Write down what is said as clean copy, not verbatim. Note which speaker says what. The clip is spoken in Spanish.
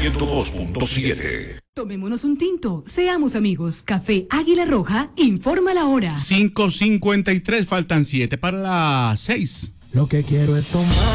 Speaker 1: 102.7.
Speaker 2: Tomémonos un tinto, seamos amigos. Café Águila Roja informa la hora.
Speaker 3: 5:53, faltan 7 para las 6.
Speaker 4: Lo que quiero es tomar.